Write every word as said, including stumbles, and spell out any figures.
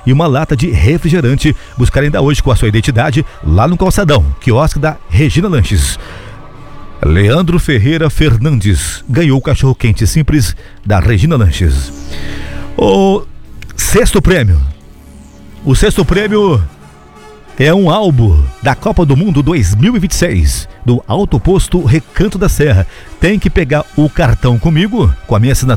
e uma lata de refrigerante. Buscar ainda hoje com a sua identidade lá no Calçadão, quiosque da Regina Lanches. Leandro Ferreira Fernandes ganhou o cachorro-quente simples da Regina Lanches. O sexto prêmio. O sexto prêmio é um álbum da Copa do Mundo dois mil e vinte e seis, do Autoposto Recanto da Serra. Tem que pegar o cartão comigo, com a minha assinatura.